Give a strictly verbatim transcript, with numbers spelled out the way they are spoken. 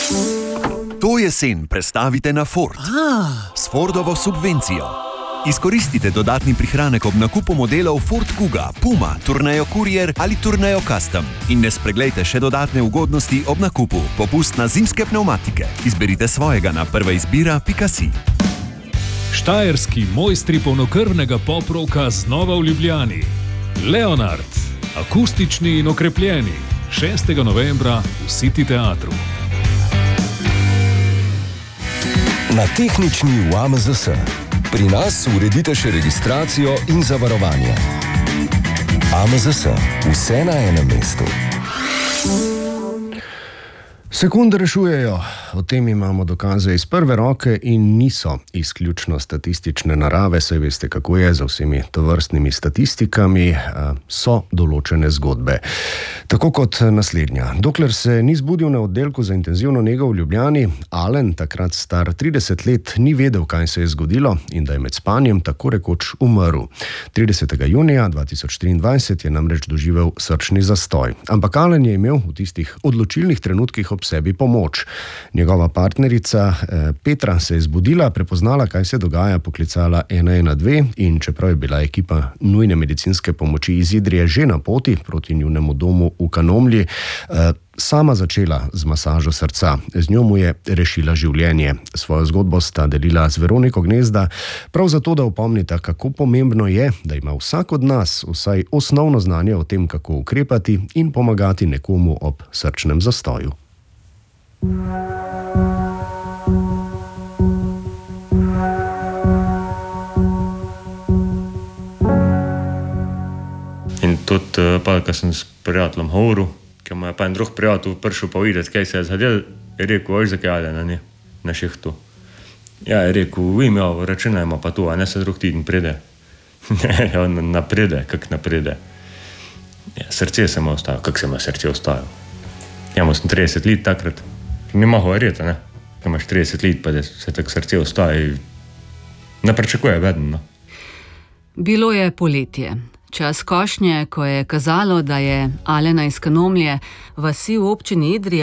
To jesen prestavite na Ford. Ah. S Fordovo subvencijo. Izkoristite dodatni prihranek ob nakupu modelov Ford Kuga, Puma, Tourneo Courier ali Tourneo Custom. In ne spreglejte še dodatne ugodnosti ob nakupu. Popust na zimske pnevmatike. Izberite svojega na prvaizbira pika si. Štajerski mojstri polnokrvnega pop-rocka znova v Ljubljani. Leonard, akustični in okrepljeni. šestega novembra v City teatru. Na tehnični v A M Z S. Pri nas uredite še registracijo in zavarovanje. A M Z S. Vse na enem mestu. Sekunde rešujejo, o tem imamo dokaze iz prve roke in niso izključno statistične narave, saj veste, kako je za vsemi tovrstnimi statistikami, so določene zgodbe. Tako kot naslednja. Dokler se ni zbudil na oddelku za intenzivno nego v Ljubljani, Alen, takrat star trideset let, ni vedel, kaj se je zgodilo in da je med spanjem tako rekoč umrl. tridesetega junija dva tisoč triindvajset je namreč doživel srčni zastoj. Ampak Alen je imel v tistih odločilnih trenutkih ob sebi pomoč. Njegova partnerica eh, Petra se je zbudila, prepoznala, kaj se dogaja, poklicala ena ena dve in čeprav je bila ekipa nujne medicinske pomoči iz Idrije že na poti proti njunemu domu v Kanomlji, eh, sama začela z masažo srca. Z njo mu je rešila življenje. Svojo zgodbo sta delila z Veroniko Gnezda, prav zato, da opomnita, kako pomembno je, da ima vsak od nas vsaj osnovno znanje o tem, kako ukrepati in pomagati nekomu ob srčnem zastoju. In tudi, pa, ko sem s prijateljem govoril, ki mu je pa en drug prijatelj prišel pa videti, kaj se je zadel, je rekel, veš, zakaj Alena ni na šihtu. Ja, je rekel, vim, ja, računajmo pa tu, a ne se drug teden pride. Ja, naprede, kak naprede. Ja, srce se mu ostavil, kak se mu srce ostavil. Ja, mu sem trideset let takrat. Ne mogo verjeti, ne? Ko imaš trideset let, pa da se tako srce ostavi, ne pričakuje vedno, no. Bilo je poletje. Čas košnje, ko je kazalo, da je Alena iz Kanomlje, vasi v občini Idrija,